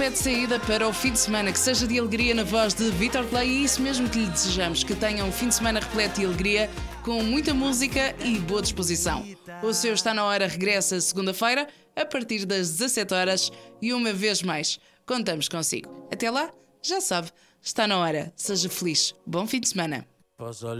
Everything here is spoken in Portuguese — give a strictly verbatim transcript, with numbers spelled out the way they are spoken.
pontapé de saída para o fim de semana, que seja de alegria na voz de Vítor Clay, e isso mesmo que lhe desejamos, que tenha um fim de semana repleto de alegria, com muita música e boa disposição. O seu Está na Hora regressa segunda-feira, a partir das dezassete horas, e uma vez mais, contamos consigo. Até lá, já sabe, está na hora. Seja feliz. Bom fim de semana.